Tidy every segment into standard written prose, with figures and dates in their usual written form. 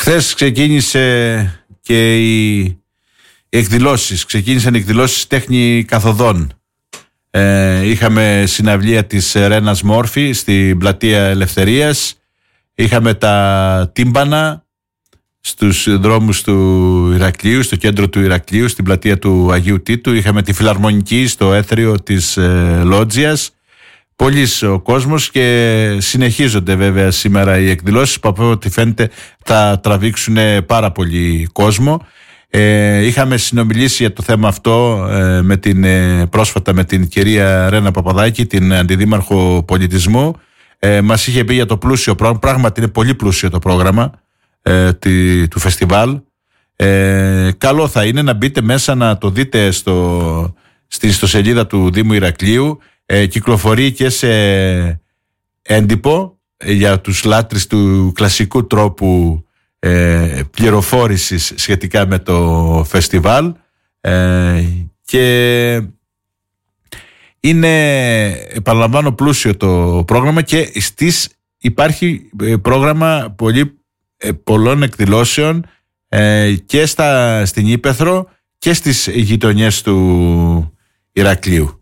Χθες ξεκίνησε και οι εκδηλώσεις. Ξεκίνησαν οι εκδηλώσεις τέχνη καθοδών. Είχαμε συναυλία της Ρένας Μόρφη στην πλατεία Ελευθερίας. Είχαμε τα τύμπανα στους δρόμους του Ηρακλείου, στο κέντρο του Ηρακλείου, στην πλατεία του Αγίου Τίτου. Είχαμε τη φιλαρμονική στο έθριο της Λότζιας. Πολύς ο κόσμος και συνεχίζονται βέβαια σήμερα οι εκδηλώσεις που από ό,τι φαίνεται θα τραβήξουν πάρα πολύ κόσμο. Είχαμε συνομιλήσει για το θέμα αυτό πρόσφατα με την κυρία Ρένα Παπαδάκη, την Αντιδήμαρχο Πολιτισμού. Μας είχε πει για το πλούσιο πρόγραμμα. Πράγματι είναι πολύ πλούσιο το πρόγραμμα του φεστιβάλ. Καλό θα είναι να μπείτε μέσα να το δείτε στην ιστοσελίδα του Δήμου Ηρακλείου. Κυκλοφορεί και σε έντυπο για τους λάτρεις του κλασικού τρόπου πληροφόρησης σχετικά με το φεστιβάλ, και είναι, επαναλαμβάνω, πλούσιο το πρόγραμμα και υπάρχει πρόγραμμα πολλών εκδηλώσεων και στην Ύπαιθρο και στις γειτονιές του Ηρακλείου.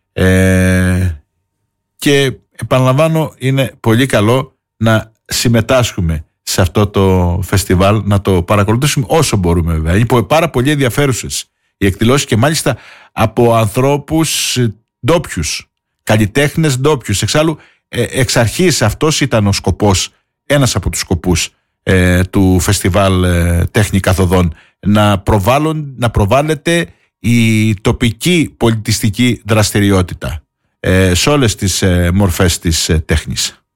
Και επαναλαμβάνω, είναι πολύ καλό να συμμετάσχουμε σε αυτό το φεστιβάλ, να το παρακολουθήσουμε όσο μπορούμε βέβαια. Είναι πάρα πολύ ενδιαφέρουσες οι εκδηλώσεις και μάλιστα από ανθρώπους ντόπιους, καλλιτέχνες ντόπιους. Εξάλλου εξ αρχής αυτός ήταν ο σκοπός, ένας από τους σκοπούς του φεστιβάλ τέχνη καθοδών, να προβάλλεται η τοπική πολιτιστική δραστηριότητα σε όλες τις μορφές της τέχνης.